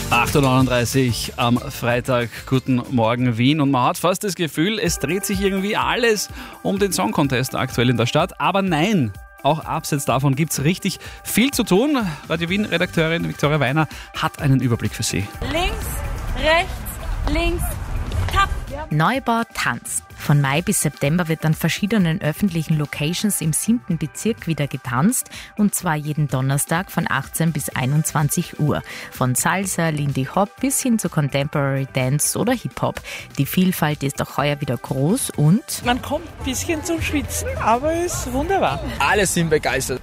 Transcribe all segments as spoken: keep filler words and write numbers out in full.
acht Uhr neununddreißig am Freitag. Guten Morgen Wien. Und man hat fast das Gefühl, es dreht sich irgendwie alles um den Song Contest aktuell in der Stadt. Aber nein, auch abseits davon gibt es richtig viel zu tun. Radio Wien-Redakteurin Viktoria Weiner hat einen Überblick für Sie. Links, rechts, links, tap. Neubau tanzt. Von Mai bis September wird an verschiedenen öffentlichen Locations im siebten Bezirk wieder getanzt, und zwar jeden Donnerstag von achtzehn bis einundzwanzig Uhr. Von Salsa, Lindy Hop bis hin zu Contemporary Dance oder Hip-Hop. Die Vielfalt ist auch heuer wieder groß und man kommt ein bisschen zum Schwitzen, aber es ist wunderbar. Alle sind begeistert.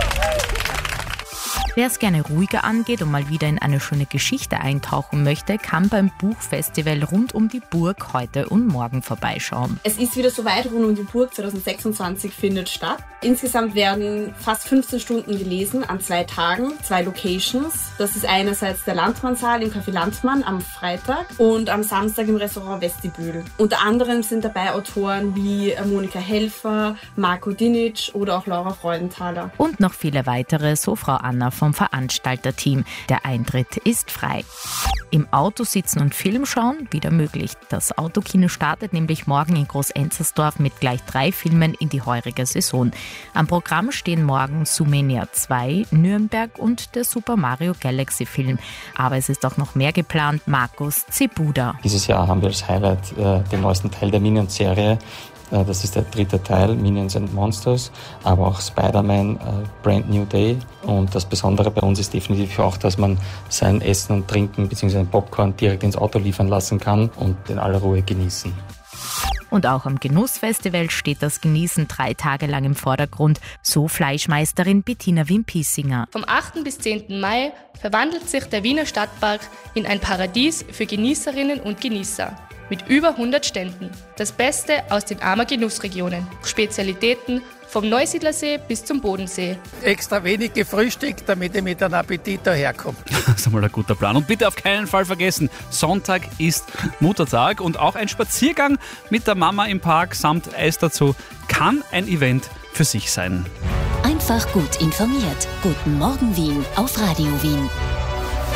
wer es gerne ruhiger angeht und mal wieder in eine schöne Geschichte eintauchen möchte, kann beim Buchfestival rund um die Burg heute und morgen vorbeischauen. Es ist wieder soweit, rund um die Burg zwanzig sechsundzwanzig findet statt. Insgesamt werden fast fünfzehn Stunden gelesen an zwei Tagen, zwei Locations. Das ist einerseits der Landmannsaal im Café Landmann am Freitag und am Samstag im Restaurant Vestibül. Unter anderem sind dabei Autoren wie Monika Helfer, Marco Dinic oder auch Laura Freudenthaler. Und noch viele weitere, so Frau Anna vom Veranstalterteam. Der Eintritt ist frei. Im Auto sitzen und Film schauen, wieder möglich. Das Autokino startet nämlich morgen in Groß-Enzersdorf mit gleich drei Filmen in die heurige Saison. Am Programm stehen morgen Zoomania zwei, Nürnberg und der Super Mario Galaxy Film. Aber es ist auch noch mehr geplant. Markus Zebuda. Dieses Jahr haben wir als Highlight äh, den neuesten Teil der Minions-Serie. Äh, das ist der dritte Teil, Minions and Monsters, aber auch Spider-Man, äh, Brand New Day. Und das Besondere bei uns ist definitiv auch, dass man sein Essen und Trinken bzw. Popcorn direkt ins Auto liefern lassen kann und in aller Ruhe genießen. Und auch am Genussfestival steht das Genießen drei Tage lang im Vordergrund, so Fleischmeisterin Bettina Wimpiesinger. Vom achten bis zehnten Mai verwandelt sich der Wiener Stadtpark in ein Paradies für Genießerinnen und Genießer. Mit über hundert Ständen. Das Beste aus den Ammer Genussregionen. Spezialitäten vom Neusiedlersee bis zum Bodensee. Extra wenig gefrühstückt, damit ich mit einem Appetit daherkomme. Das ist einmal ein guter Plan. Und bitte auf keinen Fall vergessen, Sonntag ist Muttertag und auch ein Spaziergang mit der Mama im Park samt Eis dazu kann ein Event für sich sein. Einfach gut informiert. Guten Morgen Wien auf Radio Wien.